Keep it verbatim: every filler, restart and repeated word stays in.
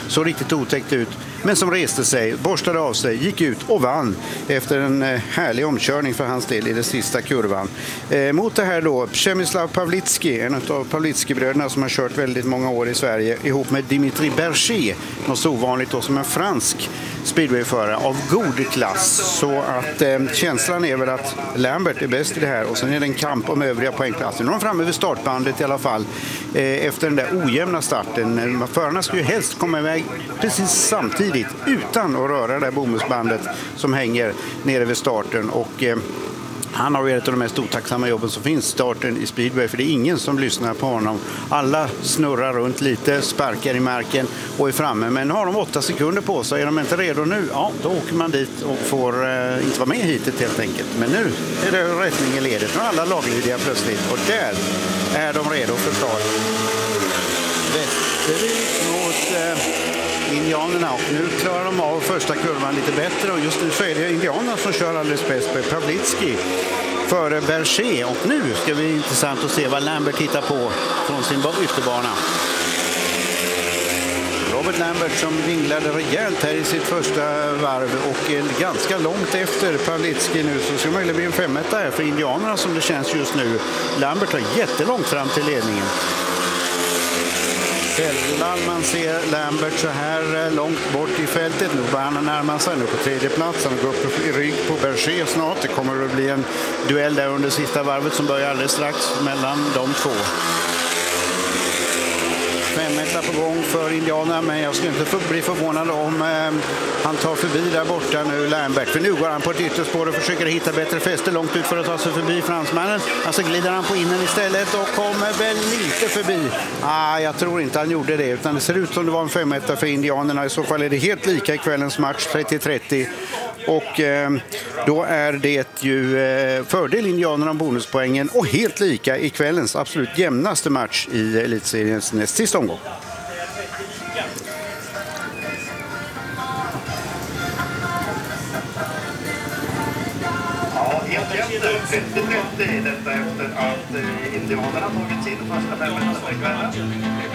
så riktigt otäckt ut, men som reste sig, borstade av sig, gick ut och vann efter en härlig omkörning för hans del i den sista kurvan. Eh, mot det här då, Przemysław Pawlicki, en av Pawlicki-bröderna som har kört väldigt många år i Sverige, ihop med Dimitri Berger, något så ovanligt då som en fransk speedwayförare av god klass. Så att eh, känslan är väl att Lambert är bäst i det här, och sen är det en kamp om övriga poängklasser. Nu är de framme vid startbandet i alla fall eh, efter den där ojämna starten. Förarna ska ju helst komma iväg precis samtidigt utan att röra det där bomullsbandet som hänger nere vid starten, och eh, han har ju ett av de mest otacksamma jobben som finns, starten i speedway, för det är ingen som lyssnar på honom. Alla snurrar runt lite, sparkar i marken och är framme. Men har de åtta sekunder på sig, är de inte redo nu, ja, då åker man dit och får eh, inte vara med hitet helt enkelt. Men nu är det rättning i ledet. Nu är alla laglydiga plötsligt, och där är de redo för start. Västerut mot eh, indianerna, och nu klarar de av första kurvan lite bättre, och just nu så är det indianerna som kör alldeles bäst med Pawlicki före Berger, och nu ska vi intressant att se vad Lambert hittar på från sin ytterbana. Robert Lambert som vinglade rejält här i sitt första varv och är ganska långt efter Pawlicki nu, så ska möjligen bli en femetta här för indianerna som det känns just nu. Lambert har jättelångt fram till ledningen. Sällan man ser Lambert så här långt bort i fältet. Nu börjar han närma sig, nu på tredje plats. Han går upp i rygg på Berger snart. Det kommer att bli en duell där under sista varvet som börjar alldeles strax mellan de två. Femetta på gång för indianerna, men jag skulle inte bli förvånad om eh, han tar förbi där borta nu, Lambert. För nu går han på ett ytterspår och försöker hitta bättre fäste långt ut för att ta sig förbi fransmannen. Alltså glider han på innen istället och kommer väl lite förbi. Ah, jag tror inte han gjorde det, utan det ser ut som det var en femetta för indianerna. I så fall är det helt lika i kvällens match, trettio trettio. Och eh, då är det ju eh, fördel indianerna om bonuspoängen, och helt lika i kvällens absolut jämnaste match i elitseriens näst sista omgång. Ja, helt jämnt. trettio trettio detta efter att indianerna tagit sin första femmetare i kvällen.